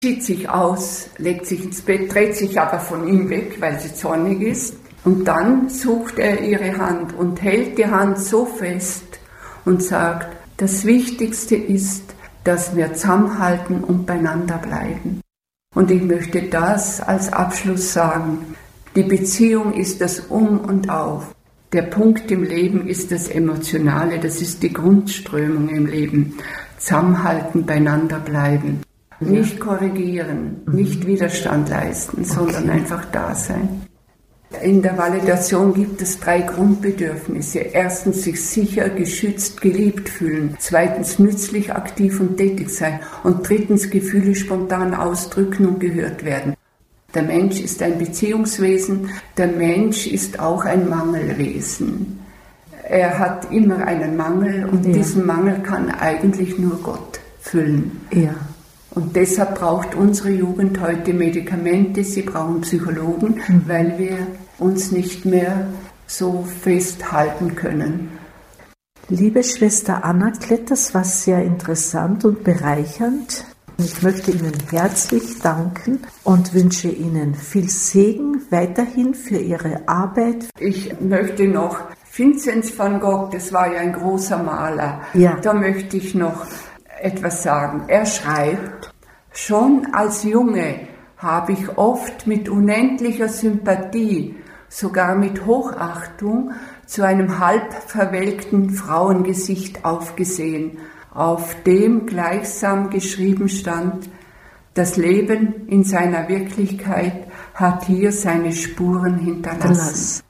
zieht sich aus, legt sich ins Bett, dreht sich aber von ihm weg, weil sie zornig ist. Und dann sucht er ihre Hand und hält die Hand so fest und sagt, das Wichtigste ist, dass wir zusammenhalten und beieinander bleiben. Und ich möchte das als Abschluss sagen. Die Beziehung ist das Um und Auf. Der Punkt im Leben ist das Emotionale, das ist die Grundströmung im Leben. Zusammenhalten, beieinander bleiben. Nicht korrigieren, nicht Widerstand leisten, sondern einfach da sein. In der Validation gibt es 3 Grundbedürfnisse. Erstens, sich sicher, geschützt, geliebt fühlen. Zweitens, nützlich, aktiv und tätig sein. Und drittens, Gefühle spontan ausdrücken und gehört werden. Der Mensch ist ein Beziehungswesen. Der Mensch ist auch ein Mangelwesen. Er hat immer einen Mangel und diesen Mangel kann eigentlich nur Gott füllen. Ja. Und deshalb braucht unsere Jugend heute Medikamente, sie brauchen Psychologen, weil wir uns nicht mehr so festhalten können. Liebe Schwester Anna-Klett, das war sehr interessant und bereichernd. Ich möchte Ihnen herzlich danken und wünsche Ihnen viel Segen weiterhin für Ihre Arbeit. Ich möchte noch, Vinzenz van Gogh, das war ja ein großer Maler, da möchte ich noch etwas sagen. Er schreibt, schon als Junge habe ich oft mit unendlicher Sympathie, sogar mit Hochachtung, zu einem halb verwelkten Frauengesicht aufgesehen, auf dem gleichsam geschrieben stand, das Leben in seiner Wirklichkeit hat hier seine Spuren hinterlassen.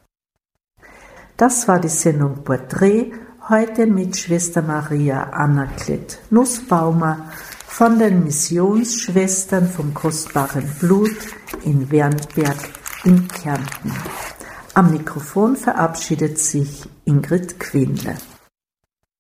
Das war die Sendung Porträt, heute mit Schwester Maria Anna-Klett Nussbaumer von den Missionsschwestern vom Kostbaren Blut in Wernberg in Kärnten. Am Mikrofon verabschiedet sich Ingrid Quindle.